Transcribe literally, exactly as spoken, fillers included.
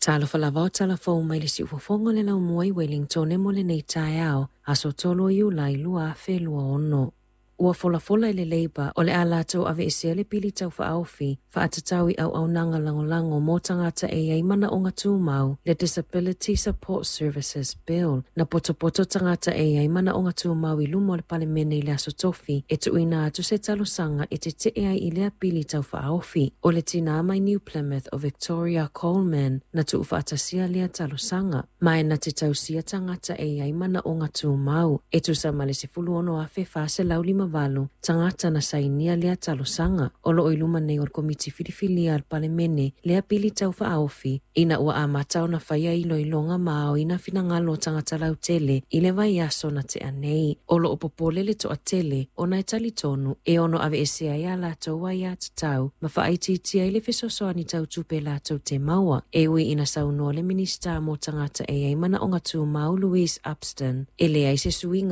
Talo falava talafo mai le si ufofonga le lau muai Wellington e mo le nei tae ao, aso tolo iu lai lua afe lua ono. Ua fola fola le leiba o le ala tau ave ese le pili tau fa aufi, fa atatawi au au nanga lango lango mo tangata e ai mana o ngatu mau le Disability Support Services Bill. Na poto poto tangata e ai mana o ngatu mau i lumo le pale mene i le aso tofi, e tu ina atu se talo sanga e te te e ai i lea pili tau fa aufi. O le tina mai New Plymouth o Victoria Coleman na tu ufa atasia lea talo sanga. Mai na te tau sia tangata e ai mana o ngatu mau, e tu sa male se fulu ono afe fa se laulima valu tangata na sainia lea talo sanga o lo iluma nei or komiti filifili al pale mene lea pili tau fa aofi ina ua amatao na faya ilo ilonga mao ina finangalo tangata lau tele ile vai aso na te anei o lo opopole le to atele o na etali tonu e ono ave ese ai ala tau wai atatau ma fa aititi ai le fesosoani tau tupe la tau te maua e ui ina sauno le minista mo tangata e ai mana o ngatu mau Louise Upston ele ai se suinga